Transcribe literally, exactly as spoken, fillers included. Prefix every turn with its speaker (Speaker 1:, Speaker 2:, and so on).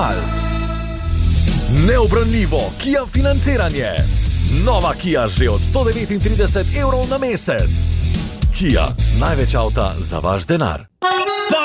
Speaker 1: maksimal. Neobranljivo Kia financiranje. Nova Kia že od sto devetintrideset evrov na mesec. Kia, največ avta za vaš denar.